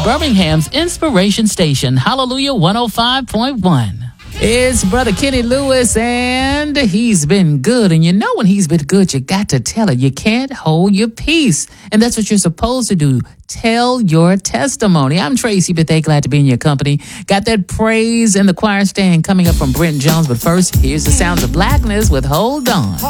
Birmingham's Inspiration Station, Hallelujah 105.1. It's Brother Kenny Lewis, and he's been good. And you know when he's been good, you got to tell it. You can't hold your peace. And that's what you're supposed to do. Tell your testimony. I'm Tracy Bethea, glad to be in your company. Got that praise in the choir stand coming up from Brent Jones. But first, here's the sounds of blackness with Hold On.